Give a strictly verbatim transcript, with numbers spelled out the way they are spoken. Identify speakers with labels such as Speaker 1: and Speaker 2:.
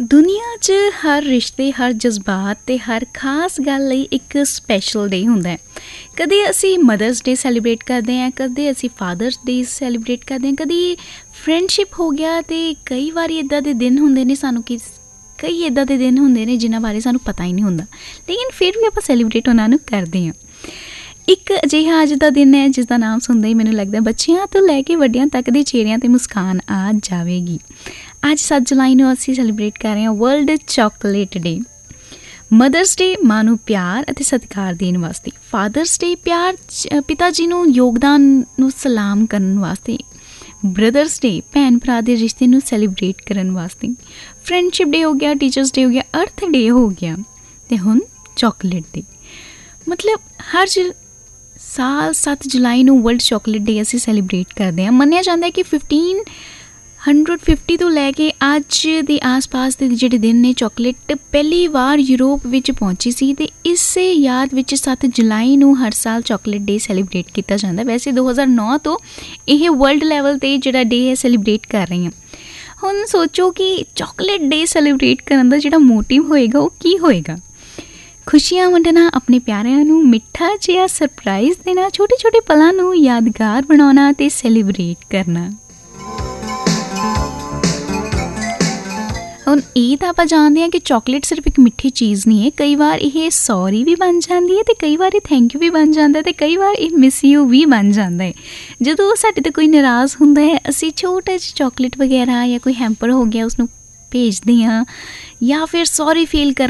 Speaker 1: ਦੁਨੀਆ 'ਚ ਹਰ ਰਿਸ਼ਤੇ, ਹਰ ਜਜ਼ਬਾਤ ਅਤੇ ਹਰ ਖਾਸ ਗੱਲ ਲਈ ਇੱਕ ਸਪੈਸ਼ਲ ਡੇ ਹੁੰਦਾ ਹੈ। ਕਦੇ ਅਸੀਂ ਮਦਰਸ ਡੇ ਸੈਲੀਬ੍ਰੇਟ ਕਰਦੇ ਹਾਂ, ਕਦੇ ਅਸੀਂ ਫਾਦਰਸ ਡੇ ਸੈਲੀਬ੍ਰੇਟ ਕਰਦੇ ਹਾਂ, ਕਦੀ ਫਰੈਂਡਸ਼ਿਪ ਹੋ ਗਿਆ। ਅਤੇ ਕਈ ਵਾਰੀ ਇੱਦਾਂ ਦੇ ਦਿਨ ਹੁੰਦੇ ਨੇ ਸਾਨੂੰ ਕਿ ਕਈ ਇੱਦਾਂ ਦੇ ਦਿਨ ਹੁੰਦੇ ਨੇ ਜਿਨ੍ਹਾਂ ਬਾਰੇ ਸਾਨੂੰ ਪਤਾ ਹੀ ਨਹੀਂ ਹੁੰਦਾ, ਲੇਕਿਨ ਫਿਰ ਵੀ ਆਪਾਂ ਸੈਲੀਬ੍ਰੇਟ ਉਹਨਾਂ ਨੂੰ ਕਰਦੇ ਹਾਂ। ਇੱਕ ਅਜਿਹਾ ਅੱਜ ਦਾ ਦਿਨ ਹੈ ਜਿਸ ਦਾ ਨਾਮ ਸੁਣਦਾ ਹੀ ਮੈਨੂੰ ਲੱਗਦਾ ਬੱਚਿਆਂ ਤੋਂ ਲੈ ਕੇ ਵੱਡਿਆਂ ਤੱਕ ਦੇ ਚਿਹਰਿਆਂ 'ਤੇ ਮੁਸਕਾਨ ਆ ਜਾਵੇਗੀ। ਅੱਜ ਸੱਤ ਜੁਲਾਈ ਨੂੰ ਅਸੀਂ ਸੈਲੀਬ੍ਰੇਟ ਕਰ ਰਹੇ ਹਾਂ ਵਰਲਡ ਚਾਕਲੇਟ ਡੇ। ਮਦਰਸ ਡੇ ਮਾਂ ਨੂੰ ਪਿਆਰ ਅਤੇ ਸਤਿਕਾਰ ਦੇਣ ਵਾਸਤੇ, ਫਾਦਰਸ ਡੇ ਪਿਆਰ ਪਿਤਾ ਜੀ ਨੂੰ ਯੋਗਦਾਨ ਨੂੰ ਸਲਾਮ ਕਰਨ ਵਾਸਤੇ, ਬ੍ਰਦਰਸ ਡੇ ਭੈਣ ਭਰਾ ਦੇ ਰਿਸ਼ਤੇ ਨੂੰ ਸੈਲੀਬ੍ਰੇਟ ਕਰਨ ਵਾਸਤੇ, ਫਰੈਂਡਸ਼ਿਪ ਡੇ ਹੋ ਗਿਆ, ਟੀਚਰਸ ਡੇ ਹੋ ਗਿਆ, ਅਰਥ ਡੇ ਹੋ ਗਿਆ, ਅਤੇ ਹੁਣ ਚਾਕਲੇਟ ਡੇ। ਮਤਲਬ ਹਰ ਜ ਸਾਲ ਸੱਤ ਜੁਲਾਈ ਨੂੰ ਵਰਲਡ ਚਾਕਲੇਟ ਡੇ ਅਸੀਂ ਸੈਲੀਬ੍ਰੇਟ ਕਰਦੇ ਹਾਂ। ਮੰਨਿਆ ਜਾਂਦਾ ਹੈ ਕਿ ਫਿਫਟੀਨ ਹੰਡਰਡ ਫਿਫਟੀ ਤੋਂ ਲੈ ਕੇ ਅੱਜ ਦੇ ਆਸ-ਪਾਸ ਦੇ ਜਿਹੜੇ ਦਿਨ ਨੇ, ਚਾਕਲੇਟ ਪਹਿਲੀ ਵਾਰ ਯੂਰਪ ਵਿੱਚ ਪਹੁੰਚੀ ਸੀ ਅਤੇ ਇਸੇ ਯਾਦ ਵਿੱਚ ਸੱਤ ਜੁਲਾਈ ਨੂੰ ਹਰ ਸਾਲ ਚਾਕਲੇਟ ਡੇ ਸੈਲੀਬ੍ਰੇਟ ਕੀਤਾ ਜਾਂਦਾ। ਵੈਸੇ ਦੋ ਹਜ਼ਾਰ ਨੌ ਤੋਂ ਇਹ ਵਰਲਡ ਲੈਵਲ 'ਤੇ ਜਿਹੜਾ ਡੇ ਹੈ ਸੈਲੀਬ੍ਰੇਟ ਕਰ ਰਹੇ ਹਾਂ। ਹੁਣ ਸੋਚੋ ਕਿ ਚਾਕਲੇਟ ਡੇ ਸੈਲੀਬ੍ਰੇਟ ਕਰਨ ਦਾ ਜਿਹੜਾ ਮੋਟਿਵ ਹੋਏਗਾ ਉਹ ਕੀ ਹੋਏਗਾ। ਖੁਸ਼ੀਆਂ ਵੰਡਣਾ, ਆਪਣੇ ਪਿਆਰਿਆਂ ਨੂੰ ਮਿੱਠਾ ਜਿਹਾ ਸਰਪ੍ਰਾਈਜ਼ ਦੇਣਾ, ਛੋਟੇ ਛੋਟੇ ਪਲਾਂ ਨੂੰ ਯਾਦਗਾਰ ਬਣਾਉਣਾ ਅਤੇ ਸੈਲੀਬ੍ਰੇਟ ਕਰਨਾ। ਹੁਣ ਇਹ ਤਾਂ ਆਪਾਂ ਜਾਣਦੇ ਹਾਂ ਕਿ ਚਾਕਲੇਟ ਸਿਰਫ ਇੱਕ ਮਿੱਠੀ ਚੀਜ਼ ਨਹੀਂ ਹੈ। ਕਈ ਵਾਰ ਇਹ ਸੌਰੀ ਵੀ ਬਣ ਜਾਂਦੀ ਹੈ ਅਤੇ ਕਈ ਵਾਰ ਇਹ ਥੈਂਕ ਯੂ ਵੀ ਬਣ ਜਾਂਦਾ ਅਤੇ ਕਈ ਵਾਰ ਇਹ ਮਿਸ ਯੂ ਵੀ ਬਣ ਜਾਂਦਾ ਹੈ। ਜਦੋਂ ਸਾਡੇ 'ਤੇ ਕੋਈ ਨਾਰਾਜ਼ ਹੁੰਦਾ ਹੈ, ਅਸੀਂ ਛੋਟਾ ਜਿਹਾ ਚਾਕਲੇਟ ਵਗੈਰਾ ਜਾਂ ਕੋਈ ਹੈਂਪਰ ਹੋ ਗਿਆ ਉਸਨੂੰ ਭੇਜਦੇ ਹਾਂ, ਜਾਂ ਫਿਰ ਸੌਰੀ ਫੀਲ ਕਰਨਾ